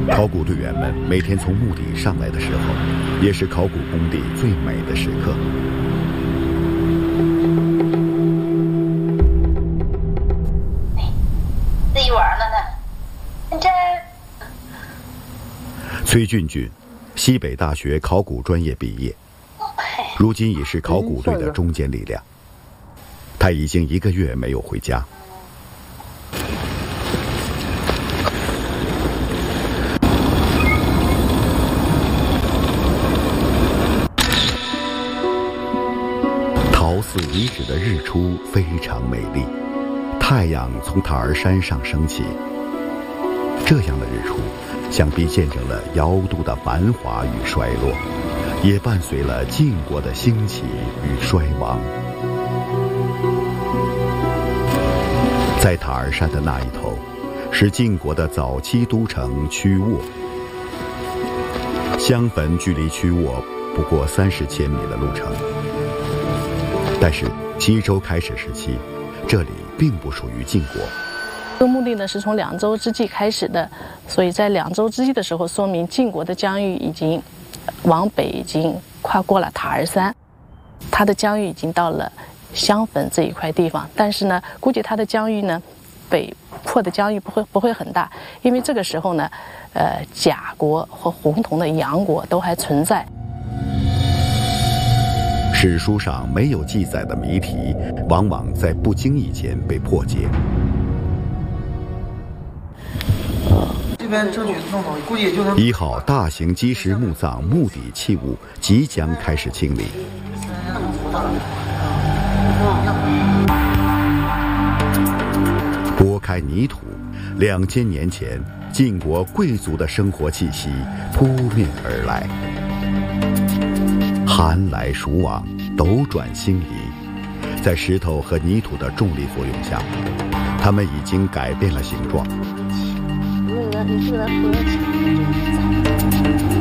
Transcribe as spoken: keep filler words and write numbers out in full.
考古队员们每天从墓地上来的时候，也是考古工地最美的时刻。 自己玩了呢，这。 崔俊俊，西北大学考古专业毕业，如今已是考古队的中坚力量。他已经一个月没有回家。陶寺遗址的日出非常美丽，太阳从塔儿山上升起。这样的日出，想必见证了尧都的繁华与衰落，也伴随了晋国的兴起与衰亡。在塔儿山的那一头，是晋国的早期都城曲沃。襄汾距离曲沃不过三十千米的路程，但是西周开始时期，这里并不属于晋国。 这个墓地呢是从两周之际开始的，所以在两周之际的时候，说明晋国的疆域已经往北已经跨过了塔儿山，它的疆域已经到了襄汾这一块地方。但是呢，估计它的疆域呢，北扩的疆域不会不会很大，因为这个时候呢，呃，甲国和红铜的阳国都还存在。 史书上没有记载的谜题，往往在不经意间被破解。 这边证据弄到，估计就能。 一号大型基石墓葬墓底器物即将开始清理。拨开泥土，两千年前晋国贵族的生活气息扑面而来。寒来暑往，斗转星移，在石头和泥土的重力作用下，它们已经改变了形状。 那个，你这个合起来。